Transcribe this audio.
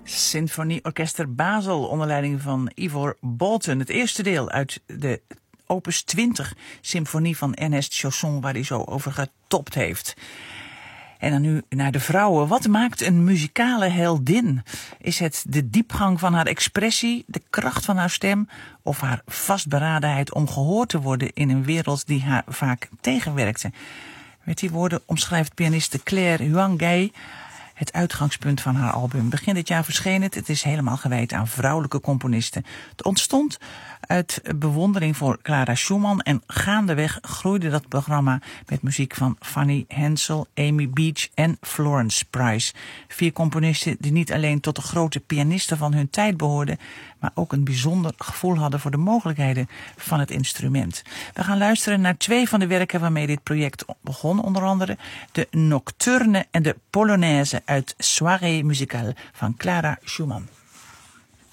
Symfonieorkester Basel onder leiding van Ivor Bolton. Het eerste deel uit de opus 20 symfonie van Ernest Chausson, waar hij zo over getopt heeft. En dan nu naar de vrouwen. Wat maakt een muzikale heldin? Is het de diepgang van haar expressie, de kracht van haar stem of haar vastberadenheid om gehoord te worden in een wereld die haar vaak tegenwerkte? Met die woorden omschrijft pianiste Claire Huang-Gay het uitgangspunt van haar album. Begin dit jaar verscheen het. Het is helemaal gewijd aan vrouwelijke componisten. Het ontstond uit bewondering voor Clara Schumann en gaandeweg groeide dat programma met muziek van Fanny Hensel, Amy Beach en Florence Price. 4 componisten die niet alleen tot de grote pianisten van hun tijd behoorden, maar ook een bijzonder gevoel hadden voor de mogelijkheden van het instrument. We gaan luisteren naar 2 van de werken waarmee dit project begon, onder andere de Nocturne en de Polonaise uit Soirée musicale van Clara Schumann.